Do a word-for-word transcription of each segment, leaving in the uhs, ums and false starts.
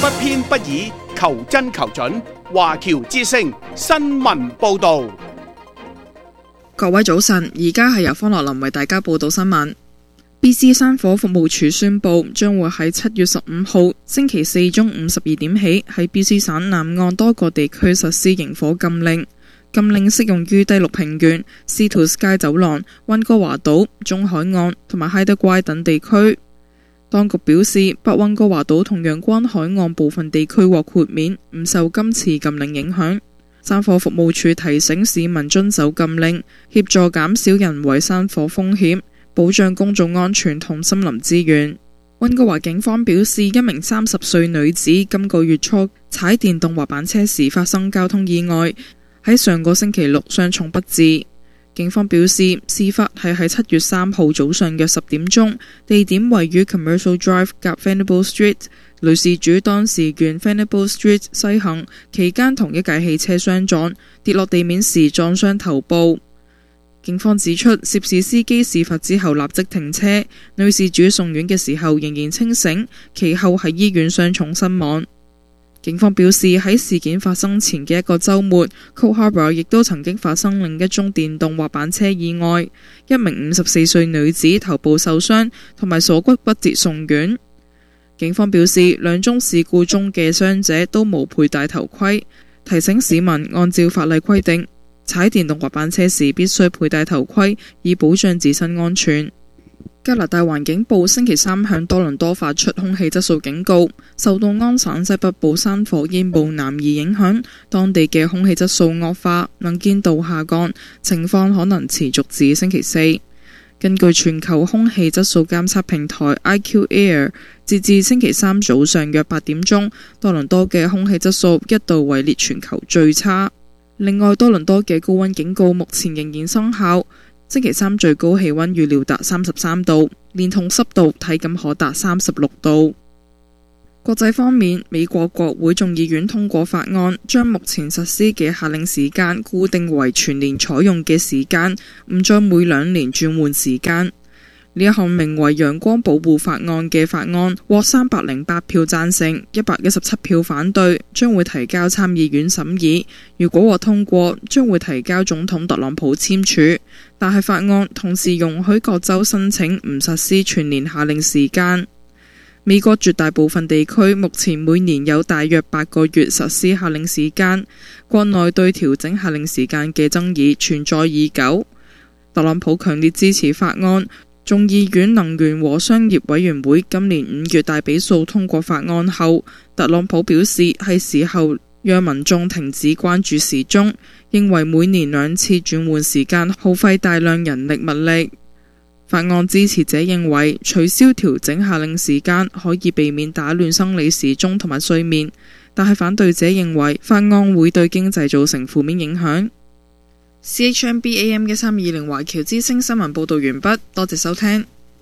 偏不倚，求真求準。華僑之聲新聞報道。 各位早晨，而家係由方樂林為大家報道新聞。B C 山火服務處宣布，將會喺七月十五號星期四中午十二點起，喺 B C 省南岸多個地區實施營火禁令。禁令適用於低陸平原、斯圖斯街走廊、溫哥華島、中海岸同埋海德乖等地區。當局表示，北溫哥華島同陽關海岸部分地區獲豁免，唔受今次禁令影響。山火服務處提醒市民遵守禁令，協助減少人為山火風險，保障公眾安全同森林資源。溫哥華警方表示，一名三十歲女子今個月初踩電動滑板車時發生交通意外，喺上個星期六傷重不治。警方表示，事發係喺七月三號早上約十點鐘，地點位於 Commercial Drive 夾 Venable Street。女事主當時沿 Venable Street 西行，期間同一架汽車相撞，跌落地面時撞傷頭部。警方指出，涉事司機事發之後立即停車，女事主送院嘅時候仍然清醒，其後喺醫院傷重身亡。警方表示，喺事件發生前嘅一個週末 Cold Harbour 亦都曾經發生另一宗電動滑板車意外，一名五十四歲女子頭部受傷同埋鎖骨骨折送院。警方表示，兩宗事故中嘅傷者都冇佩戴頭盔，提醒市民按照法例規定，踩電動滑板車時必須佩戴頭盔，以保障自身安全。加拿大環境部星期三向多倫多發出空氣質素警告，受到安省西北部山火煙霧南移影響，當地嘅空氣質素惡化，能見度下降，情況可能持續至星期四。根據全球空氣質素監測平台 I Q Air， 截至星期三早上約八點鐘，多倫多嘅空氣質素一度位列全球最差。另外，多倫多嘅高溫警告目前仍然生效。星期三最高氣溫預料達三十三度，連同濕度體感可達三十六度。國際方面，美國國會眾議院通過法案，將目前實施嘅夏令時間固定為全年採用嘅時間，唔再每兩年轉換時間。呢一項名為陽光保護法案嘅法案獲三百零八票贊成，一百一十七票反對，將會提交參議院審議。如果獲通過，將會提交總統特朗普簽署。但係法案同時容許各州申請唔實施全年夏令時間。美國絕大部分地區目前每年有大約八個月實施夏令時間，國內對調整夏令時間嘅爭議存在已久。特朗普強烈支持法案。眾議院能源和商業委員會今年五月大比數通過法案後，特朗普表示係時候讓民眾停止關注時鐘，認為每年兩次轉換時間耗費大量人力物力。法案支持者認為取消調整夏令時間可以避免打亂生理時鐘同埋睡眠，但係反對者認為法案會對經濟造成負面影響。C H M B A M 一三二零華僑之聲新聞報道完畢，多謝收聽。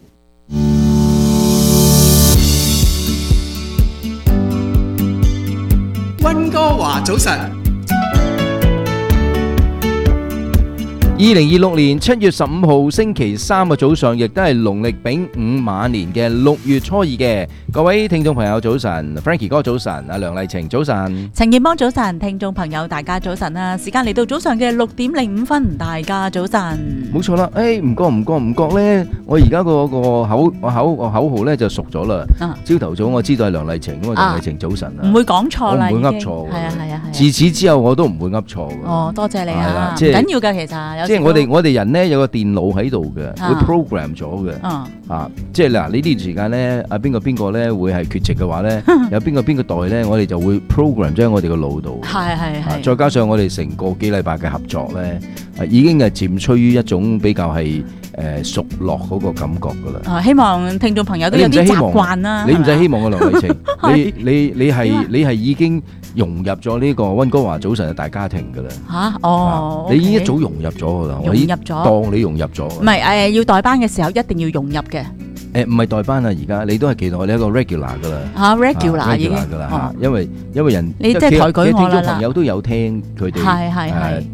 溫哥華早晨。 二零二六年七月十五號星期三嘅早上，亦都係農曆丙午馬年嘅六月初二嘅。各位聽眾朋友早晨 ，Frankie 哥早晨，阿梁麗晴早晨， 陳健邦早晨，聽眾朋友大家早晨啊！時間嚟到早上嘅六點零五分，大家早晨。 冇錯啦，誒唔覺唔覺唔覺咧，我而家個個口我口個口號咧就熟咗啦。朝頭早我知道係梁麗晴，咁啊梁麗晴早晨啊， 唔會講錯啦， 我唔會噏錯嘅，係啊係啊係。 自此之後我都唔會噏錯嘅。 哦，多謝你啊，唔即係緊要㗎，其實。 即係我哋我哋人咧有個電腦喺度嘅，會 program 咗嘅， 啊， 啊，即係嗱呢段時間咧，啊邊個邊個咧會係缺席嘅話咧，有邊個邊個代咧，我哋就會 program 咗喺我哋個腦度， 係係係， 再加上我哋成個幾禮拜嘅合作咧，已經係漸趨於一種比較係誒熟絡嗰個感覺噶啦。 啊，希望聽眾朋友都有啲習慣啦。 你唔使希望嘅梁麗晴，你你你係你係已經融入咗呢個溫哥華早晨嘅大家庭噶啦。 嚇，哦， 你已經一早融入咗噶啦， 融入咗， 當你融入咗。 唔係誒，要代班嘅時候一定要融入嘅。 誒唔係代班啊，而家你都係期待你一個 regular 噶啦。 嚇 regular 已經噶啦，因為因為人你即係抬舉我啦。 聽眾朋友都有聽佢哋。 係係係。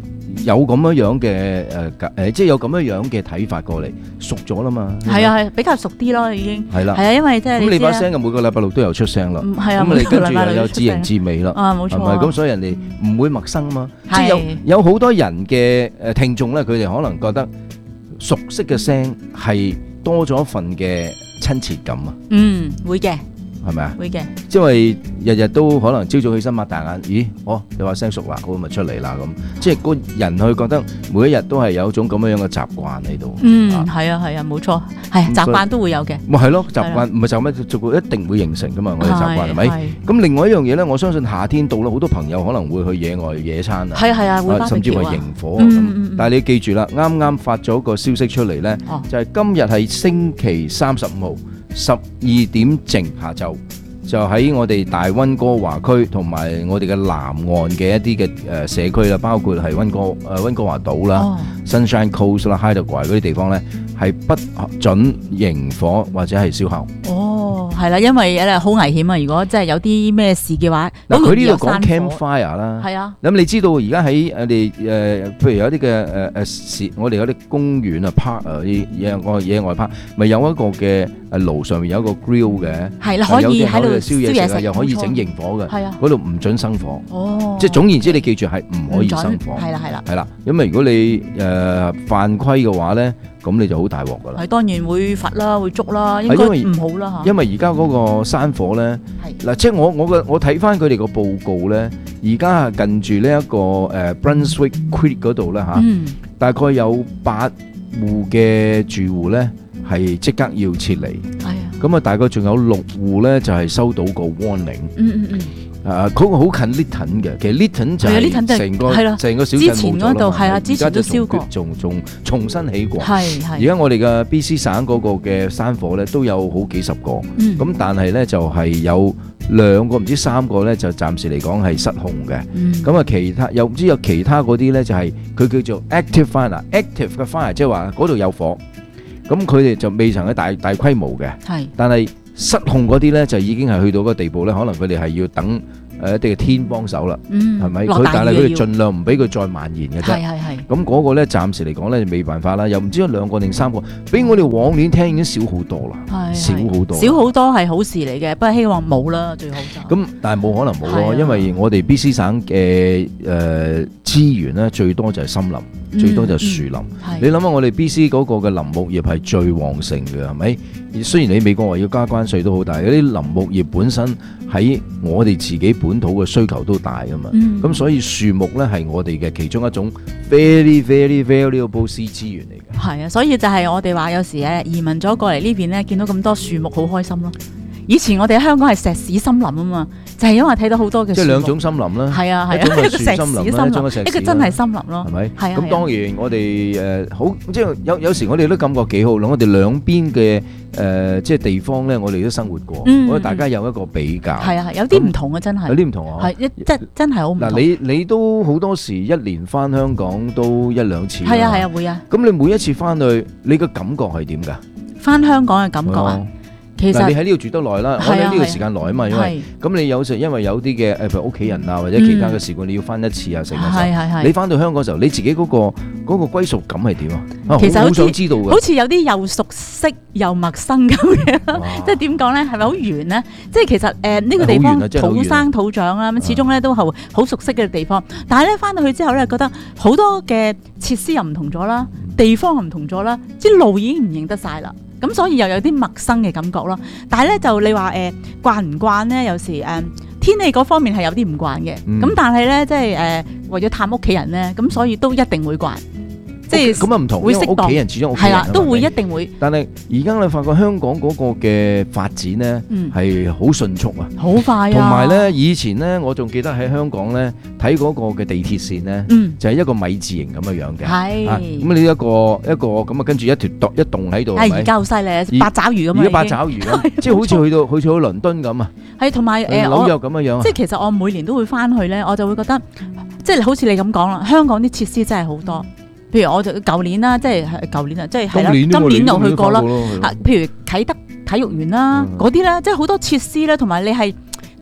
有咁樣樣嘅誒誒，即係有咁樣樣嘅睇法過嚟，熟咗啦嘛。 係啊係，比較熟啲咯已經。 係啦。 係啊，因為即係咁你把聲嘅每個禮拜六都有出聲啦。 係啊， 咁你跟住又有自言自美啦。 啊，冇錯。 係咪？咁所以人哋唔會陌生嘛。即係有有好多人嘅誒聽眾咧，佢哋可能覺得熟悉嘅聲係多咗一份嘅親切感啊。 嗯，會嘅。 係咪啊？ 會嘅， 因為日日都可能朝早起身擘大眼，咦？哦，你話聲熟啦，好咪出嚟啦咁。即係個人去覺得每一日都係有一種咁樣樣嘅習慣喺度。 嗯，係啊，係啊，冇錯，係習慣都會有嘅。 咪係咯，習慣唔係就咩？就一定會形成噶嘛。我哋習慣係咪？咁另外一樣嘢咧，我相信夏天到啦，好多朋友可能會去野外野餐啊。 係啊係啊，會甚至乎營火咁。但係你記住啦，啱啱發咗個消息出嚟咧，就係今日係星期三十五號十二點正下晝。就喺我哋大溫哥華區同埋我哋嘅南岸嘅一啲嘅誒社區啦，包括係溫哥誒溫哥華島啦、哦、Sunshine Coast 啦、Haida Gwaii 嗰啲地方咧，係不准營火或者係燒烤。 哦，係啦，因為誒好危險啊！如果真係有啲咩事嘅話， 嗱佢呢度講 campfire 啦， 係啊。咁你知道而家喺我哋誒，譬如有啲嘅誒誒我哋有啲公園啊 park 啊啲野外野外 park，咪有一個嘅誒爐上面有一個 grill 嘅， 係啦，可以喺度燒嘢食，又可以整營火嘅， 係啊， 嗰度唔准生火。 哦， 即係總言之，你記住係唔可以生火。 係啦係啦， 係啦，因為如果你誒犯規嘅話咧，咁你就好大鑊噶啦。 係當然會罰啦，會捉啦，應該唔好啦嚇。 因為而家嗰個山火咧，嗱，即係我我嘅我睇翻佢哋個報告咧，而家係近住呢一個誒 Brunswick Creek 嗰度咧嚇，大概有八戶嘅住戶咧係即刻要撤離。係啊。咁啊，大概仲有六戶咧，就係收到個 warning。嗯嗯嗯。啊，嗰個好近 Lytton 嘅，其實 Lytton就係成個成個小鎮冇咗啦。係啊，之前都燒過，仲仲重新起過。係係。而家我哋嘅 B C 省嗰個嘅山火咧，都有好幾十個。嗯。咁但係咧，就係有兩個唔知三個咧，就暫時嚟講係失控嘅。嗯。咁啊，其他又唔知有其他嗰啲咧，就係佢叫做 active fire，active 嘅 fire，即係話嗰度有火。咁佢哋就未曾係大大規模嘅，係，但係失控嗰啲咧就已經係去到個地步咧，可能佢哋係要等誒一啲嘅天幫手啦，嗯，係咪？佢但係佢哋盡量唔俾佢再蔓延嘅啫，係係係。咁嗰個咧暫時嚟講咧未辦法啦，又唔知有兩個定三個，比我哋往年聽已經少好多啦，係少好多，少好多係好事嚟嘅，不過希望冇啦，最好就。咁但係冇可能冇咯，因為我哋 B C 省嘅誒資源咧最多就係森林。最多就係樹林，嗯嗯、你諗下我哋 B C 嗰個嘅林木業係最旺盛嘅，係咪？雖然你美國話要加關稅都好大，嗰啲林木業本身喺我哋自己本土嘅需求都大噶嘛，咁、嗯、所以樹木咧係我哋嘅其中一種 very very valuable 資源嚟嘅。係啊，所以就係我哋話有時誒移民咗過嚟呢邊咧，見到咁多樹木好開心咯。以前我哋喺香港係石屎森林啊嘛，就係、是、因為睇到好多嘅。即係兩種森林啦。係啊係啊，一種係樹森林啦，一種係石屎，一個真係森林咯。係咪？係啊。咁當然我哋誒、呃、好，即係有有時我哋都感覺幾好咯。我哋兩邊嘅誒即係地方咧，我哋都生活過，嗯、我哋大家有一個比較。係啊係，有啲唔同啊，真係。有啲唔同啊。係一即係真係好唔同。嗱，你你都好多時一年翻香港都一兩次。係啊係啊會啊。咁你每一次翻去，你嘅感覺係點㗎？翻香港嘅感覺啊？其實你喺呢度住得耐啦，我喺呢個時間耐啊嘛，因為咁你有時因為有啲嘅誒譬如屋企人啊或者其他嘅事故，你要翻一次啊成日時，你翻到香港嘅時候，你自己嗰個嗰個歸屬感係點啊？其實好想知道嘅，好似有啲又熟悉又陌生咁樣，即係點講咧？係咪好遠咧？即係其實誒呢個地方土生土長啦，咁始終咧都係好熟悉嘅地方，但係咧翻到去之後咧，覺得好多嘅設施又唔同咗啦，地方又唔同咗啦，啲路已經唔認得晒啦。咁所以又有啲陌生嘅感覺咯，但係咧就你話誒、呃、慣唔慣咧？有時誒、呃、天氣嗰方面係有啲唔慣嘅，咁、嗯、但係咧即係誒、呃、為咗探屋企人咧，咁所以都一定會慣。即係咁啊唔同，會識屋企人始終屋企人係啦，都會一定會。但係而家你發覺香港嗰個嘅發展咧係好迅速啊，好快啊！同埋咧以前咧，我仲記得喺香港咧睇嗰個嘅地鐵線咧，嗯、就係一個米字形咁嘅樣嘅。係咁你一個一個咁啊，跟住一條洞一洞喺度。係而家好犀利，八爪魚咁樣。而家八爪魚咁，即係好似去到去到倫敦咁啊！係同埋誒紐約咁嘅樣。即係其實我每年都會翻去咧，我就會覺得即係好似你咁講啦，香港啲設施真係好多。譬如我就舊年啦，即係舊年啊，即係係啦，今年又去過啦。啊，譬如啟德體育園啦，嗰啲咧，即係好多設施咧，同埋你係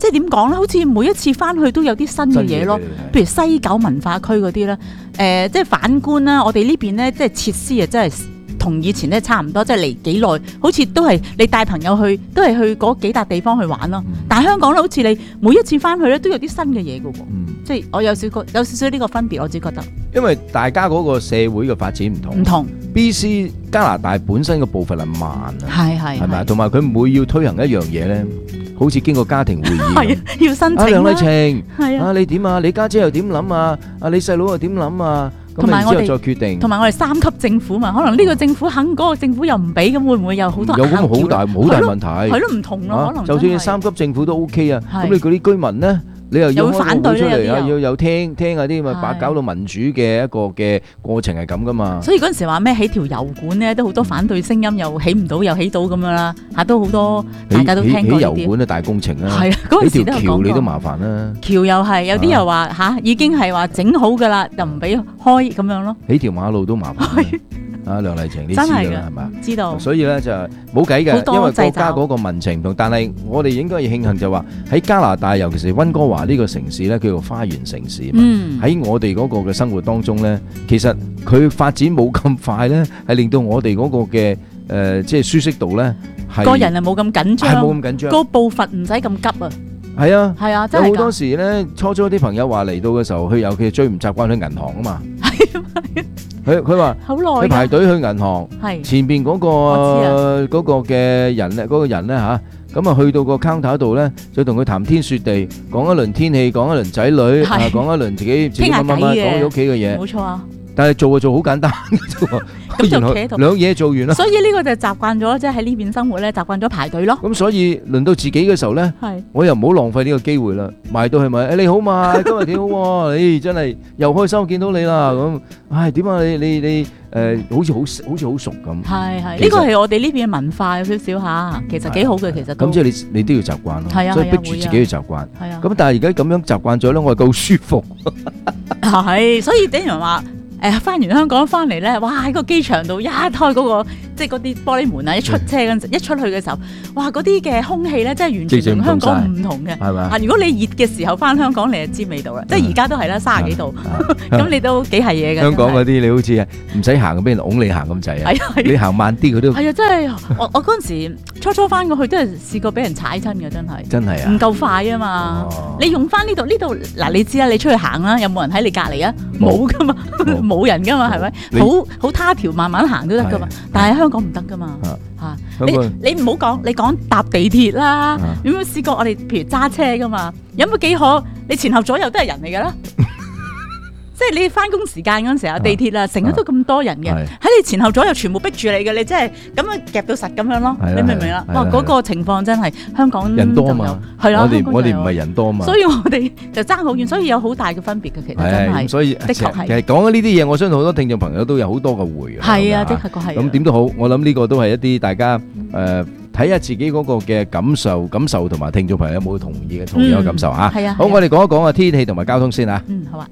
即係點講咧？好似每一次翻去都有啲新嘅嘢咯。譬如西九文化區嗰啲咧，誒、呃，即係反觀啦，我哋呢邊咧，即係設施啊，真係同以前咧差唔多，即係嚟幾耐，好似都係你帶朋友去，都係去嗰幾笪地方去玩咯。嗯、但係香港咧，好似你每一次翻去咧，都有啲新嘅嘢嘅喎。嗯、即係我有少個有少少呢個分別，我只覺得。因為大家嗰個社會嘅發展唔同。 唔同。 B C 加拿大本身嘅步伐係慢啊， 係係係咪？同埋佢每要推行一樣嘢咧，好似經過家庭會議， 係啊，要申請啦。 啊，梁麗晴， 係啊， 啊你點啊？你家姐又點諗啊？啊你細佬又點諗啊？ 同埋我哋再決定， 同埋我哋三級政府嘛，可能呢個政府肯，嗰個政府又唔俾，咁會唔會有好多有咁好大好大問題？ 係咯，唔同咯，可能就算三級政府都 OK 啊，咁你嗰啲居民咧？你又要反對出嚟啊！要有聽聽下啲咪把搞到民主嘅一個嘅過程係咁噶嘛？ 所以嗰陣時話咩起條油管咧，都好多反對聲音，又起唔到，又起到咁樣啦，嚇都好多，大家都聽過呢啲。起油管啊，大工程啊，係啊，嗰陣時都有講過。起條橋你都麻煩啦。橋又係有啲又話嚇，已經係話整好噶啦，又唔俾開咁樣咯。起條馬路都麻煩。啊，梁麗晴，你知㗎啦，係嘛？知道。所以咧就冇計嘅，因為國家嗰個民情唔同。但係我哋應該要慶幸就話喺加拿大，尤其是溫哥華呢個城市咧，叫做花園城市嘛。喺我哋嗰個嘅生活當中咧，其實佢發展冇咁快咧，係令到我哋嗰個嘅誒即係舒適度咧，個人係冇咁緊張，係冇咁緊張，個步伐唔使咁急啊。係啊，係啊，真係。有好多時咧，初初啲朋友話嚟到嘅時候，佢尤其最唔習慣去銀行啊嘛。係啊，佢佢話佢排隊去銀行，前邊嗰個嗰個嘅人咧，嗰個人咧嚇，咁啊去到個 counter 度咧，就同佢談天説地，講一輪天氣，講一輪仔女，啊講一輪自己自己乜乜乜，講佢屋企嘅嘢。冇錯啊。但係做就做好簡單嘅啫喎，咁就企喺度兩嘢做完啦。所以呢個就習慣咗，即係喺呢邊生活咧，習慣咗排隊咯。咁所以輪到自己嘅時候咧，我又唔好浪費呢個機會啦。埋到係咪？誒你好嘛，今日幾好喎？誒真係又開心見到你啦。咁唉點啊？你你你誒好似好好似好熟咁。係係，呢個係我哋呢邊嘅文化有少少嚇，其實幾好嘅其實。咁即係你你都要習慣咯。係啊，所以逼住自己要習慣。係啊。咁但係而家咁樣習慣咗咧，我係夠舒服。係，所以等於話。誒翻完香港翻嚟咧，哇喺個機場度一開嗰個即係嗰啲玻璃門啊，一出車嗰陣時，一出去嘅時候，哇嗰啲嘅空氣咧，真係完全同香港唔同嘅。係咪啊？如果你熱嘅時候翻香港，你就知味道啦。即係而家都係啦，三十幾度，咁你都幾係嘢嘅。香港嗰啲你好似唔使行，俾人擁你行咁滯啊！你行慢啲，佢都係啊！真係我我嗰陣時初初翻過去都係試過俾人踩親嘅，真係真係啊！唔夠快啊嘛！你用翻呢度呢度嗱，你知啦，你出去行啦，有冇人喺你隔離啊？冇噶嘛。冇人噶嘛，係咪？好好他條慢慢行都得噶嘛，但係香港唔得噶嘛嚇。你你唔好講，你講搭地鐵啦，有冇試過我哋譬如揸車噶嘛？有冇幾可？你前後左右都係人嚟㗎啦。即係你翻工時間嗰陣時候，地鐵啊，成日都咁多人嘅，喺你前後左右全部逼住你嘅，你真係咁樣夾到實咁樣咯。你明唔明啊？哇，嗰個情況真係香港人多嘛，係啦，我哋我哋唔係人多嘛，所以我哋就爭好遠，所以有好大嘅分別嘅，其實真係。所以的確係。其實講緊呢啲嘢，我相信好多聽眾朋友都有好多嘅回。係啊，的確個係。咁點都好，我諗呢個都係一啲大家誒睇下自己嗰個嘅感受、感受同埋聽眾朋友有冇同意嘅同樣嘅感受嚇。係啊。好，我哋講一講啊天氣同埋交通先啊。嗯，好啊。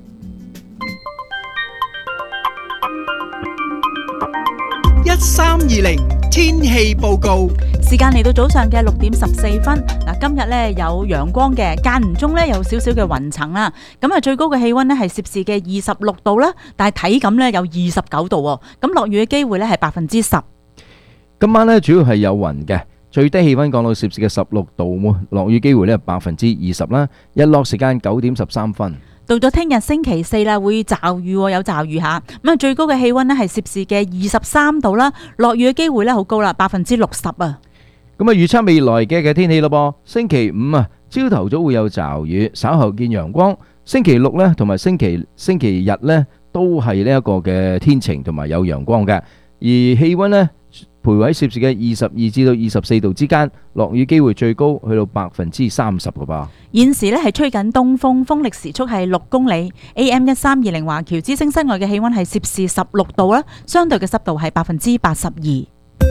一三二零天氣報告， 時間嚟到早上嘅六點十四分。嗱，今日咧有陽光嘅，間唔中咧有少少嘅雲層啦。咁啊，最高嘅氣溫咧係攝氏嘅二十六度啦，但係體感咧有二十九度。咁落雨嘅機會咧係百分之十。 今晚咧主要係有雲嘅，最低氣溫降到攝氏嘅十六度，落雨機會咧百分之二十啦。日落時間九點十三分。 到咗聽日星期四啦，會驟雨，有驟雨下。咁啊，最高嘅氣溫咧係攝氏嘅二十三度啦，落雨嘅機會咧好高啦，百分之六十啊。咁啊， 預測未來嘅嘅天氣咯噃。星期五啊，朝頭早會有驟雨，稍後見陽光。星期六咧，同埋星期星期日咧，都係呢一個嘅天晴同埋有陽光嘅。而氣溫咧，徘徊喺攝氏嘅二十二至到二十四度之間，落雨機會最高去到百分之三十嘅噃。 現時咧係吹緊東風，風力時速係六公里。A M 一三二零華僑之聲室外嘅氣溫係攝氏十六度啦，相對嘅濕度係百分之八十二。一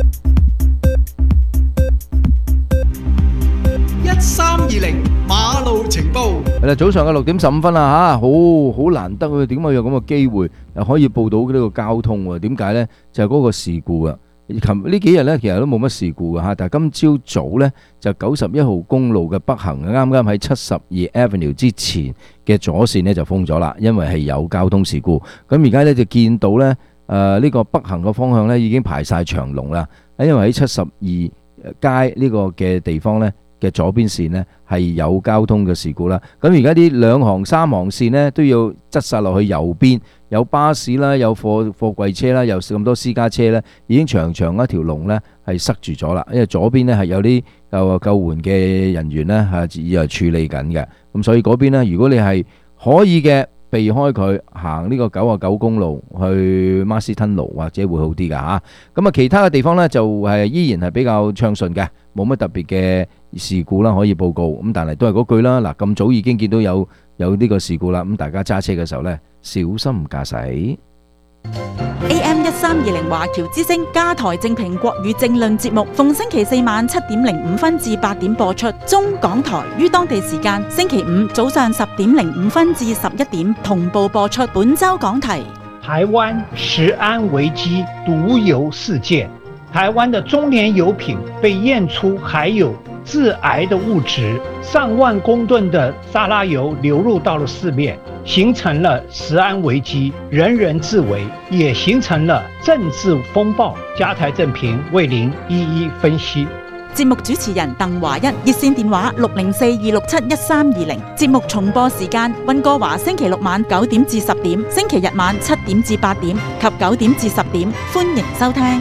三二零馬路情報。 係啦，早上嘅六點十五分啦吓，好好難得啊！點解有咁嘅機會又可以報到呢個交通？點解呢？就係嗰個事故啊！ 琴呢幾日咧，其實都冇乜事故嘅嚇，但係今朝早咧就九十一號公路嘅北行，啱啱喺七十二 Avenue 之前嘅左線咧就封咗啦，因為係有交通事故。咁而家咧就見到咧，誒呢個北行嘅方向咧已經排晒長龍啦，因為喺七十二街呢個嘅地方咧嘅左邊線呢係有交通嘅事故啦。咁而家啲兩行三行線呢都要側晒落去右邊。有巴士啦，有貨貨櫃車啦，有咁多私家車呢，已經長長一條龍呢係塞住咗啦。因為左邊呢係有啲救救援嘅人員呢係以為處理緊嘅，咁所以嗰邊呢，如果你係可以嘅，避開佢行呢個九啊九公路去馬斯吞路或者會好啲㗎嚇。咁啊，其他嘅地方呢，就係依然係比較暢順嘅，冇乜特別嘅事故啦可以報告。咁但係都係嗰句啦，嗱咁早已經見到有有呢個事故啦，咁大家揸車嘅時候呢，小心駕駛。 A M 一三二零華僑之聲加台正評國語政論節目，逢星期四晚七點零五分至八點播出。中港台於當地時間星期五早上十點零五分至十一點同步播出。本周講題： 台灣食安危機毒油事件。台灣的中年油品被驗出含有致癌的物質，上萬公噸的沙拉油流入到了市面，形成了食安危機，人人自危，也形成了政治風暴。加台正評為您一一分析。 節目主持人鄧華一，熱線電話六零四二六七一三二零。節目重播時間：溫哥華星期六晚九點至十點，星期日晚七點至八點及九點至十點。歡迎收聽。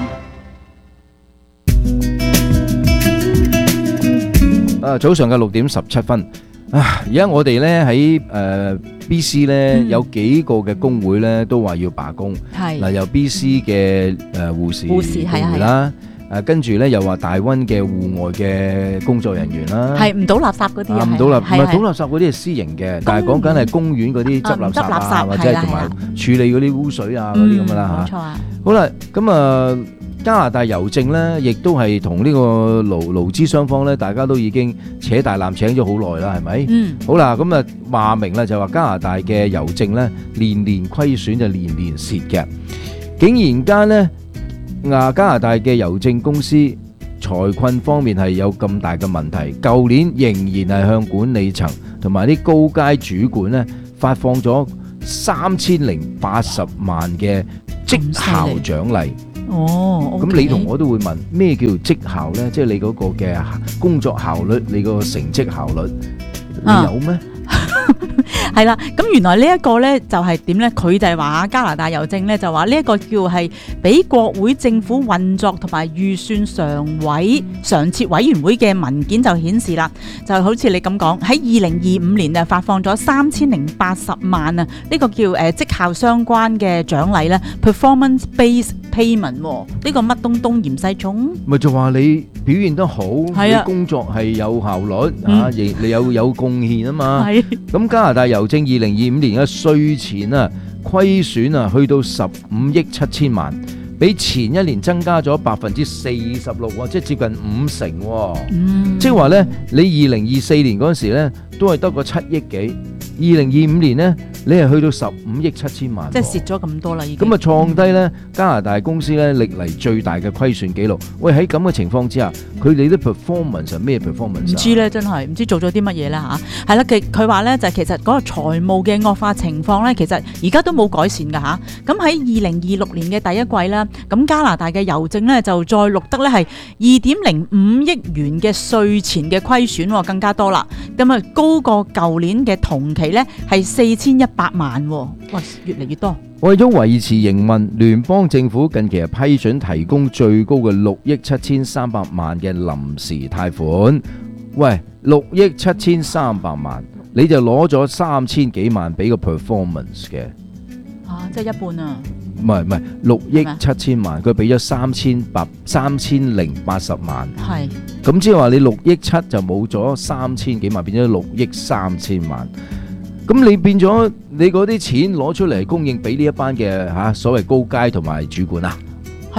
啊，早上嘅六點十七分啊！而家我哋咧喺誒 B C 咧有幾個嘅工會咧都話要罷工，係嗱由 B C 嘅誒護士護士工會啦，誒跟住咧又話大溫嘅戶外嘅工作人員啦，係唔倒垃圾嗰啲啊，唔倒垃唔係倒垃圾嗰啲係私營嘅，但係講緊係公園嗰啲執垃圾啊，或者係同埋處理嗰啲污水啊嗰啲咁樣啦嚇。冇錯啊！好啦，咁啊。加拿大郵政呢，亦都係同呢個勞勞資雙方呢，大家都已經扯大纜扯咗好耐啦，係咪？嗯。好啦，咁啊話明啦，就話加拿大嘅郵政呢，年年虧損就年年蝕嘅。竟然間呢，啊加拿大嘅郵政公司財困方面係有咁大嘅問題，舊年仍然係向管理層同埋啲高階主管呢發放咗三千零八十萬嘅績效獎勵。哦，咁、okay. 你同我都會問咩叫做績效呢？即係你嗰個嘅工作效率，你個成績效率，你有咩？ 係啦，咁原來呢一個呢就係點呢？佢就係話加拿大郵政呢就話呢一個叫係俾國會政府運作同埋預算常委常設委員會嘅文件就顯示啦，就好似你咁講，喺二零二五年啊發放咗三千零八十萬啊，呢、這個叫誒績效相關嘅獎勵呢 performance based payment， 呢個乜東東鹽西重，咪就話你表現得好，你工作係有效率、嗯、啊，亦你有有貢獻啊嘛。咁加拿大郵政二零二五年嘅稅前啊虧損啊去到十五億七千萬，比前一年增加咗百分之四十六，即係接近五成。嗯，即係話咧，你二零二四年嗰陣時咧都係得個七億幾，二零二五年咧你係去到十五億七千萬， 即係蝕咗咁多啦已經。 咁啊創低咧加拿大公司咧歷嚟最大嘅虧損記錄。喂，喺咁嘅情況之下，佢哋啲 performance 係咩 performance？ 唔知咧，真係唔知做咗啲乜嘢啦嚇。係啦，佢佢話咧就其實嗰個財務嘅惡化情況咧，其實而家都冇改善㗎嚇。咁喺二零二六年嘅第一季啦，咁加拿大嘅郵政咧就再錄得咧係二點零五億元嘅稅前嘅虧損，更加多啦。咁啊高過舊年嘅同期咧係四千一百萬，哇，越嚟越多。 為咗維持營運，聯邦政府近期係批准提供最高嘅六億七千三百萬嘅臨時貸款。喂，六億七千三百萬，你就攞咗三千幾萬俾個 performance 嘅， 啊，即係一半啊？ 唔係唔係，六億七千萬，佢俾咗三千八三千零八十萬。係，咁即係話你六億七就冇咗三千幾萬，變咗六億三千萬。咁你變咗你嗰啲錢攞出嚟供應俾呢一班嘅嚇所謂高階同埋主管啊？ 係咯，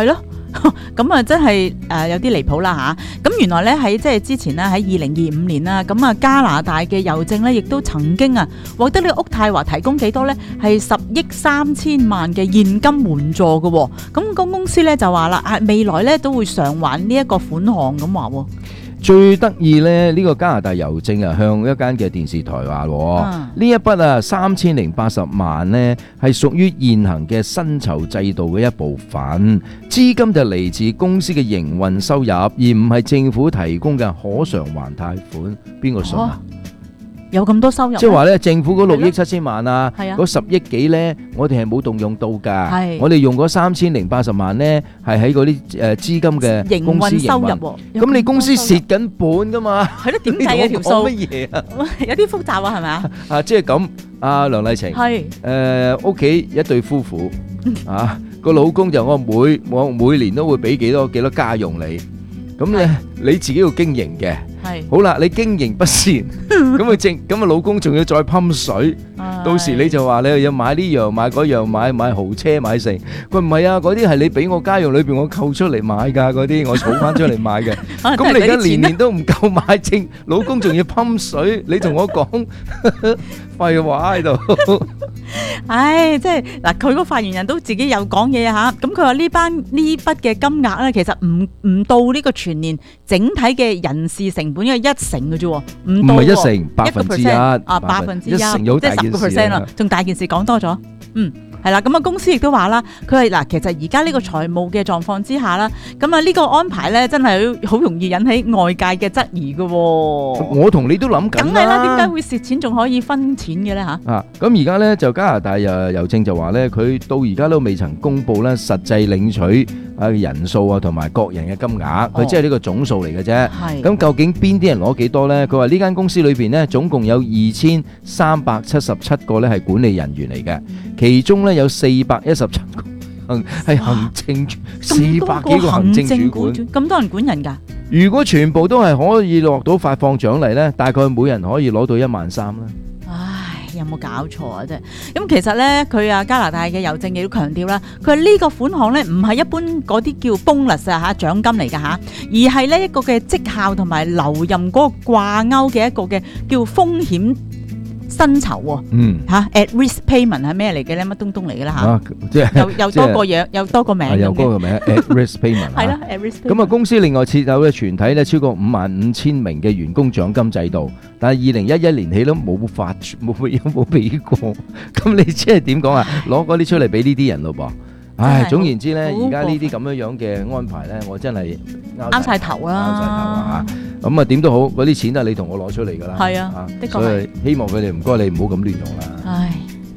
咁啊真係誒有啲離譜啦嚇。咁原來咧喺即係之前咧喺二零二五年啦，咁啊加拿大嘅郵政咧亦都曾經啊獲得呢個渥太華提供幾多咧係十億三千萬嘅現金援助嘅喎。咁個公司咧就話啦，啊未來咧都會償還呢一個款項咁話喎。 最得意咧，呢個加拿大郵政啊，向一間嘅電視台話，呢一筆啊三千零八十萬呢，係屬於現行嘅薪酬制度嘅一部分，資金就嚟自公司嘅營運收入，而唔係政府提供嘅可償還貸款。邊個信啊？ 有咁多收入， 即係話咧，政府嗰六億七千萬啊， 嗰的十億幾咧，我哋係冇動用到㗎。 的我哋用嗰三千零八十萬咧，係喺嗰啲誒資金嘅公司營運收入。 咁你公司蝕緊本㗎嘛？ 係咯，點計啊條數？ 乜嘢啊？ 有啲複雜啊，係咪啊？ 啊，即係咁，阿梁麗晴係誒屋企一對夫婦啊，個老公就我每我每年都會俾幾多幾多家用你，咁咧你自己要經營嘅。係好啦，你經營不善，咁啊正，咁啊老公仲要再噴水，到時你就話你又要買呢樣買嗰樣買買豪車買成，佢唔係啊，嗰啲係你俾我家用裏邊我扣出嚟買噶，嗰啲我儲翻出嚟買嘅，咁你而家年年都唔夠買，正老公仲要噴水，你同我講廢話喺度。 唉，即係嗱，佢個發言人都自己有講嘢啊吓，咁佢話呢班呢筆嘅金額咧，其實唔唔到呢個全年整體嘅人事成本嘅一成嘅啫，唔到，唔係一成，百分之一啊，百分之一，即係十個 percent 啦，仲大件事講多咗，嗯。係啦，咁啊公司亦都話啦，佢係嗱，其實而家呢個財務嘅狀況之下啦，咁啊呢個安排咧，真係好容易引起外界嘅質疑嘅。 我同你都諗緊啦， 梗係啦，點解會蝕錢仲可以分錢嘅咧吓？啊， 咁而家咧就加拿大誒郵政就話咧，佢到而家都未曾公布咧實際領取啊人數啊同埋各人嘅金額，佢即係呢個總數嚟嘅啫。係。咁究竟邊啲人攞幾多咧？佢話呢間公司裏邊咧總共有二千三百七十七個咧係管理人員嚟嘅，其中咧有四百一十七個行係行政，四百幾個行政主管， 咁多人管人㗎。 如果全部都係可以落到發放獎勵咧，大概每人可以攞到一萬三啦。 唉，有冇搞錯啊？啫，咁其實咧，佢啊加拿大嘅郵政亦都強調啦，佢話呢個款項咧唔係一般嗰啲叫 bonus 啊嚇獎金嚟㗎嚇，而係呢一個嘅績效同埋留任嗰個掛鈎嘅一個嘅叫風險薪酬喎，嗯嚇 at risk payment 係咩嚟嘅咧？乜東東嚟嘅啦嚇，即係又又多個樣，又多個名， 又多個名 at risk payment 係啦 at risk payment。咁啊，公司另外設有咧全體咧超過五萬五千名嘅員工獎金制度，但係二零一一年起都冇發冇冇俾過，咁你即係點講啊？攞嗰啲出嚟俾呢啲人咯噃。唉，總言之咧，而家呢啲咁樣樣嘅安排咧，我真係拗晒頭啦， 拗晒頭啊！咁啊，點都好，嗰啲錢都係你同我攞出嚟噶啦。 係啊，的確係。 所以希望佢哋唔該你唔好咁亂用啦。 唉，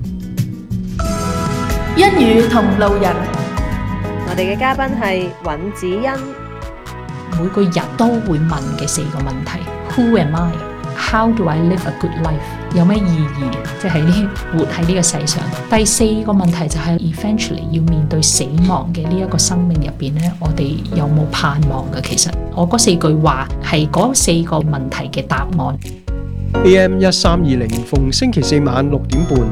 一語同路人，我哋嘅嘉賓係尹子欣。 每個人都會問嘅四個問題 ：Who am I？ How do I live a good life？ 有咩意義？即係呢活喺呢個世上。第四個問題就係 eventually 要面對死亡嘅呢一個生命入邊咧，我哋有冇盼望嘅？其實我嗰四句話係嗰四個問題嘅答案。 A M 一三二零逢星期四晚六點半，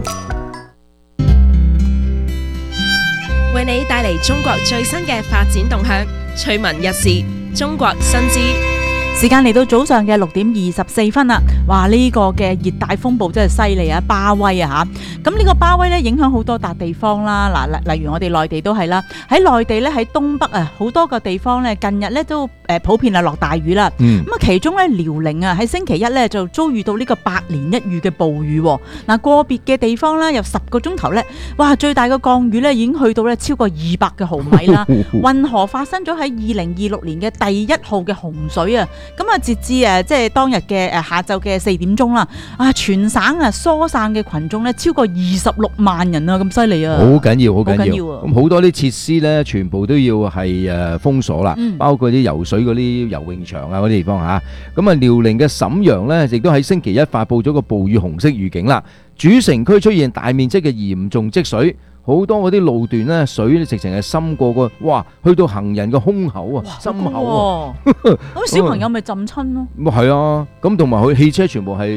為你帶嚟中國最新嘅發展動向，趣聞軼事，中國新知。 時間嚟到早上嘅六點二十四分啦，哇！呢、這個嘅熱帶風暴真係犀利啊，巴威啊嚇！咁呢個巴威咧影響好多笪地方啦，嗱，例如我哋內地都係啦，喺內地咧喺東北啊好多個地方咧近日咧都誒普遍係落大雨啦。咁啊、嗯、其中咧遼寧啊喺星期一咧就遭遇到呢個百年一遇嘅暴雨，嗱個別嘅地方咧有十個鐘頭咧，哇！最大嘅降雨咧已經去到咧超過二百嘅毫米啦，運河發生咗喺二零二六年嘅第一號嘅洪水啊！咁啊，截至誒即係當日嘅誒下晝嘅四點鐘啦，啊全省啊疏散嘅群眾咧超過二十六萬人啊，咁犀利啊！ 好緊要，好緊要啊！咁好多啲設施咧，全部都要係誒封鎖啦，嗯、包括啲游水嗰啲游泳場啊嗰啲地方嚇。咁啊，遼寧嘅瀋陽咧，亦都喺星期一發布咗個暴雨紅色預警啦，主城區出現大面積嘅嚴重積水。好多嗰啲路段咧，水咧直情係深過個，哇！去到行人嘅胸口啊，心口啊， 咁小朋友咪浸親咯。 咁係啊，咁同埋佢汽車全部係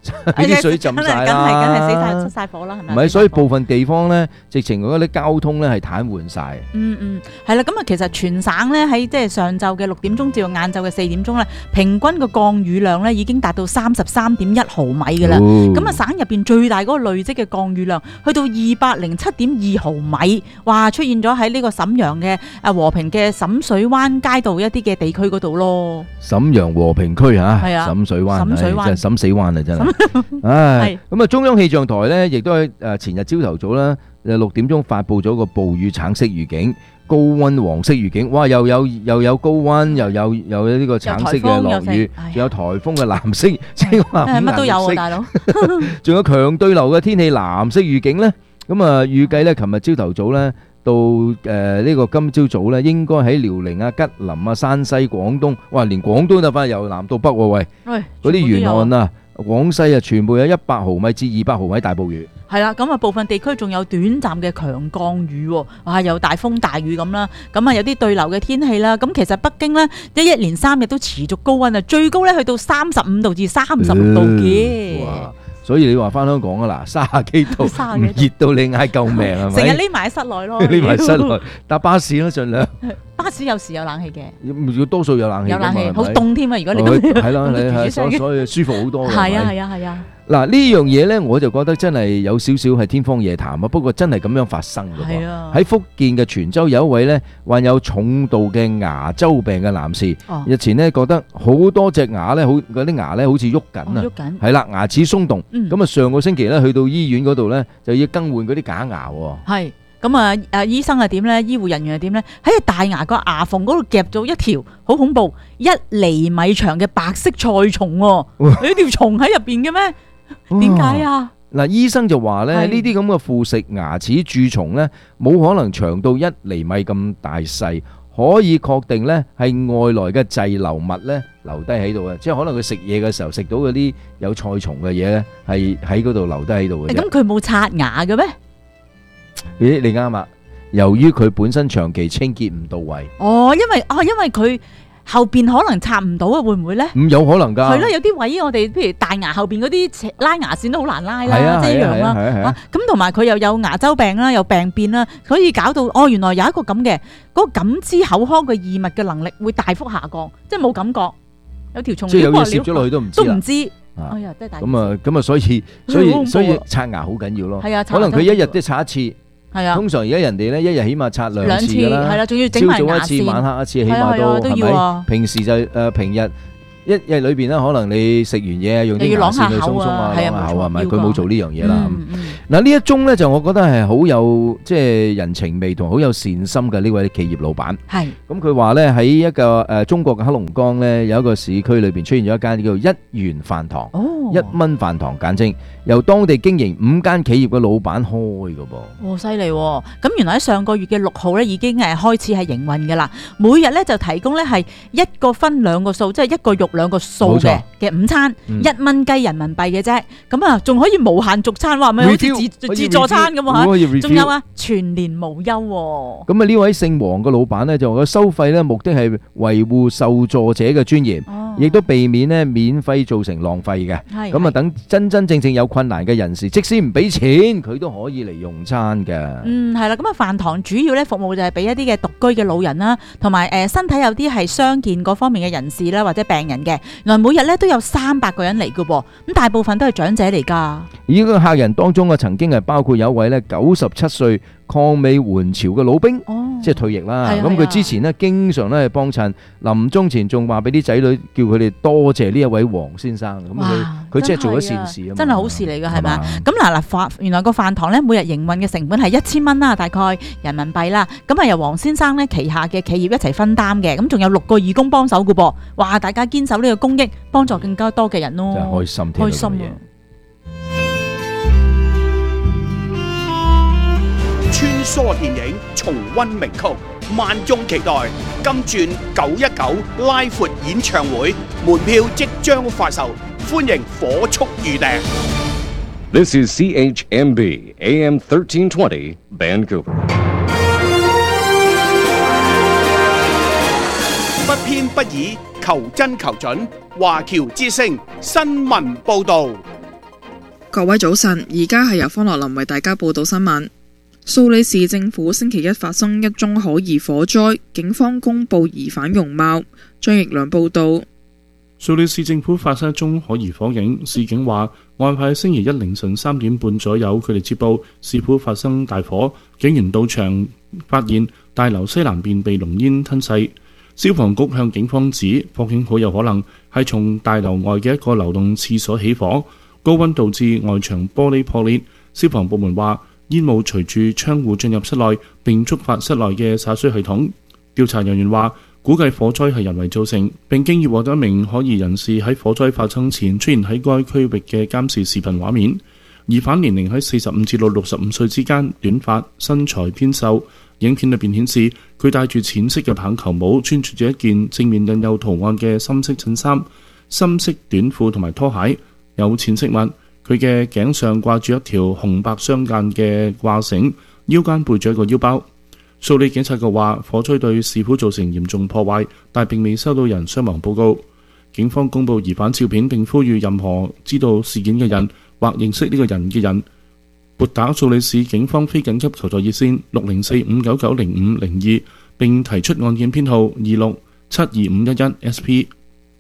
俾啲水浸晒啦， 梗係梗係死晒出晒火啦，係咪？ 唔係，所以部分地方咧，直情嗰啲交通咧係癱瘓晒。 嗯嗯，係啦，咁啊，其實全省咧喺即係上晝嘅六點鐘至到晏晝嘅四點鐘咧，平均個降雨量咧已經達到三十三點一毫米㗎啦。咁啊、哦，省入邊最大嗰個累積嘅降雨量去到二百零七點二毫米，哇！出現咗喺呢個瀋陽嘅啊和平嘅瀋水灣街道一啲嘅地區嗰度咯。瀋陽和平區嚇，瀋水灣， 瀋水灣真係瀋死灣啊！真係，唉，咁啊，中央氣象台咧，亦都喺誒前日朝頭早啦，誒六點鐘發布咗個暴雨橙色預警、高溫黃色預警。哇！又有又有高溫，又有又有呢個橙色嘅落雨，仲有颱風嘅藍色，即係話乜都有啊，大佬。 仲有強對流嘅天氣藍色預警咧。咁啊，預計咧，琴日朝頭早咧。到誒呢個今朝早咧，應該喺遼寧啊、吉林啊、山西、廣東，哇！連廣東就翻由南到北喎，喂！嗰啲沿岸啊、廣西啊，全部有一百毫米至二百毫米大暴雨。 係啦，咁啊部分地區仲有短暫嘅強降雨喎，哇！有大風大雨咁啦，咁啊有啲對流嘅天氣啦。咁其實北京咧一一連三日都持續高溫啊，最高咧去到三十五度至三十五度嘅。 所以你話翻香港啊嗱，三十幾度，唔熱到你嗌救命係咪？ 成日匿埋喺室內咯， 匿埋室內搭巴士咯，盡量。 巴士有時有冷氣嘅， 要多數有冷氣。 有冷氣，好凍添啊！如果你咁係咯，你係所所以舒服好多嘅。 係啊係啊係啊！ 嗱呢樣嘢咧，我就覺得真係有少少係天方夜譚啊。不過真係咁樣發生嘅喎。喺福建嘅泉州有一位咧患有重度嘅牙周病嘅男士，日前咧覺得好多隻牙咧，好嗰啲牙咧好似喐緊啊，喐緊係啦，牙齒鬆動。咁啊，上個星期咧去到醫院嗰度咧就要更換嗰啲假牙喎。係。 咁啊，誒醫生係點咧？醫護人員係點咧？喺個大牙個牙縫嗰度夾咗一條好恐怖一厘米長嘅白色菜蟲喎，有條蟲喺入邊嘅咩？點解啊？ 嗱，醫生就話咧，呢啲咁嘅腐蝕牙齒蛀蟲咧，冇可能長到一厘米咁大細，可以確定咧係外來嘅滯留物咧留低喺度嘅，即係可能佢食嘢嘅時候食到嗰啲有菜蟲嘅嘢咧，係喺嗰度留低喺度嘅。 咁佢冇刷牙嘅咩？ 咦，你啱啊！由於佢本身長期清潔唔到位， 哦，因為哦，因為佢後邊可能插唔到啊，會唔會咧？ 咁有可能噶， 係咯，有啲位我哋譬如大牙後邊嗰啲拉牙線都好難拉啦，即係一樣啦。咁同埋佢又有牙周病啦，有病變啦，所以搞到哦，原來有一個咁嘅嗰個感知口腔嘅異物嘅能力會大幅下降，即係冇感覺，有條蟲即係有嘢攝咗落去都唔知都唔知。哎呀，真係大咁啊，咁啊，所以所以所以刷牙好緊要咯。係啊，可能佢一日都刷一次。係啊，通常而家人哋咧一日起碼刷兩次噶啦，係啦，仲要整埋牙線，朝早一次，晚黑一次，起碼都係咪？平時就誒平日一日裏邊咧，可能你食完嘢用啲牙線去鬆鬆啊，啷下口係咪？佢冇做呢樣嘢啦。嗱呢一宗咧就我覺得係好有即係人情味同好有善心嘅呢位企業老闆。係咁佢話咧喺一個誒中國嘅黑龍江咧有一個市區裏邊出現咗一間叫做一元飯堂，一蚊飯堂簡稱。由當地經營五間企業嘅老闆開嘅噃， 哦，犀利！咁原來喺上個月嘅六號咧已經係開始係營運嘅啦。每日咧就提供咧係一個分兩個數，即係一個肉兩個數嘅嘅午餐，一蚊雞人民幣嘅啫。咁啊，仲可以無限續餐，話咪好似自自助餐咁啊！仲有啊，全年無休。 咁啊，呢位姓黃嘅老闆咧就話個收費咧目的係維護受助者嘅尊嚴，亦都避免咧免費造成浪費嘅。咁啊，等真真正正有困難嘅人士，即使唔俾錢，佢都可以嚟用餐嘅。 嗯，係啦，咁啊，飯堂主要咧服務就係俾一啲嘅獨居嘅老人啦，同埋誒身體有啲係傷健嗰方面嘅人士啦，或者病人嘅。原來每日咧都有三百個人嚟嘅噃，咁大部分都係長者嚟噶。 呢個客人當中啊，曾經係包括有一位咧九十七歲抗美援朝嘅老兵，哦、即係退役啦。咁佢之前呢，經常咧係幫襯，臨終前仲話俾啲仔女叫佢哋多謝呢一位黃先生。咁佢佢即係做咗善事啊， 真係好事嚟嘅係咪？咁嗱嗱飯，原來個飯堂咧每日營運嘅成本係一千蚊啦，大概人民幣啦。咁啊由黃先生咧旗下嘅企業一齊分擔嘅，咁仲有六個義工幫手嘅噃。哇！大家堅守呢個公益，幫助更加多嘅人咯， 真係開心， 開心啊！ 穿梭電影，重溫名曲，萬眾期待金鑽九一九拉闊演唱會，門票即將發售，歡迎火速預訂。 This is C H M B A M thirteen twenty Vancouver。 不偏不倚，求真求準，華僑之聲新聞報導。 各位早晨，而家係由方樂林為大家報道新聞。蘇黎世政府星期一發生一宗可疑火災，警方公布疑犯容貌。張奕良報道。 蘇黎世政府發生一宗可疑火警，市警話案發喺星期一凌晨三點半左右，佢哋接報市府發生大火，警員到場發現大樓西南邊被濃煙吞噬。消防局向警方指火警好有可能係從大樓外嘅一個流動廁所起火，高溫導致外牆玻璃破裂。消防部門話煙霧隨住窗戶進入室內，並觸發室內嘅灑水系統。調查人員話估計火災係人為造成，並經已獲得一名可疑人士喺火災發生前出現喺該區域嘅監視視頻畫面。疑犯年齡喺四十五至到六十五歲之間，短髮，身材偏瘦。影片裏邊顯示佢戴住淺色嘅棒球帽，穿住住一件正面印有圖案嘅深色襯衫、深色短褲同埋拖鞋，有淺色襪。佢嘅頸上掛住一條紅白相間嘅掛繩，腰間背住一個腰包。蘇黎警察局話火災對市府造成嚴重破壞，但並未收到人傷亡報告。警方公布疑犯照片，並呼籲任何知道事件嘅人或認識呢個人嘅人撥打蘇黎世警方非緊急求助熱線六零四五九九零五零二，並提出案件編號二六七二五一一 S P。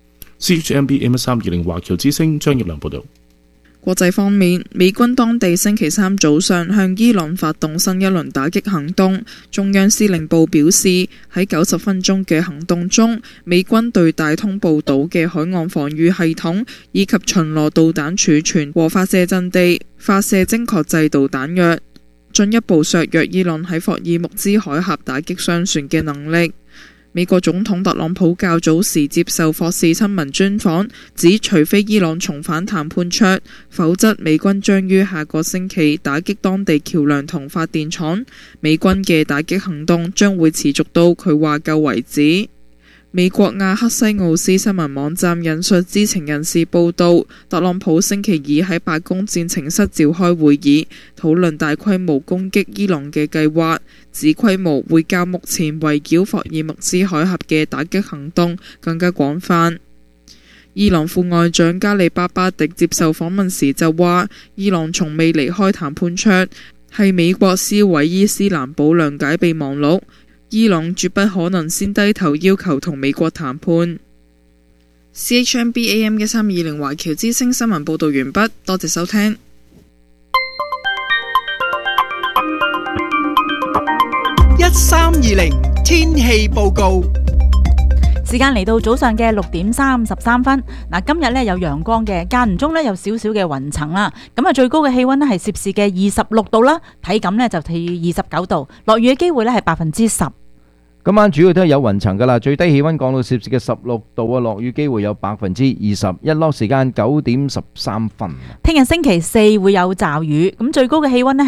C H M B A M 三二零華僑之聲張業良報道。 國際方面，美軍當地星期三早上向伊朗發動新一輪打擊行動。中央司令部表示，喺九十分鐘嘅行動中，美軍對大通布島嘅海岸防禦系統以及巡邏導彈儲存和發射陣地發射精確制導彈藥，進一步削弱伊朗喺霍爾木茲海峽打擊商船嘅能力。美國總統特朗普較早時接受霍士新聞專訪，指除非伊朗重返談判桌，否則美軍將於下個星期打擊當地橋樑同發電廠。美軍嘅打擊行動將會持續到佢話夠為止。美國亞克西奧斯新聞網站引述知情人士報道，特朗普星期二喺白宮戰情室召開會議，討論大規模攻擊伊朗嘅計劃，指規模會較目前圍繞霍爾木茲海峽嘅打擊行動更加廣泛。伊朗副外長加里巴巴迪接受訪問時就話，伊朗從未離開談判桌，係美國銷毀伊斯蘭堡諒解備忘錄。伊朗絕不可能先低頭要求同美國談判。C H M B A M 一三二零華僑之聲新聞報道完畢，多謝收聽。 一三二零天氣報告。 時間嚟到早上嘅六點三十三分。嗱，今日呢有陽光嘅，間唔中呢有少少嘅雲層啦。咁啊，最高嘅氣溫呢係攝氏嘅二十六度啦，體感呢就係二十九度，落雨嘅機會呢係百分之十。 今晚主要都係有雲層噶啦，最低氣溫降到攝氏嘅十六度啊，落雨機會有百分之二十，日落時間九點十三分。 聽日星期四會有驟雨，咁最高嘅氣溫呢